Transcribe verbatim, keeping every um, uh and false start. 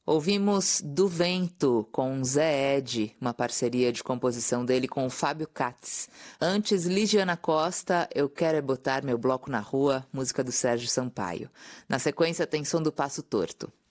Ouvimos Do Vento, com Zé Ed, uma parceria de composição dele com o Fábio Katz. Antes, Ligiana Costa, Eu Quero É Botar Meu Bloco na Rua, música do Sérgio Sampaio. Na sequência, tem Som do Passo Torto.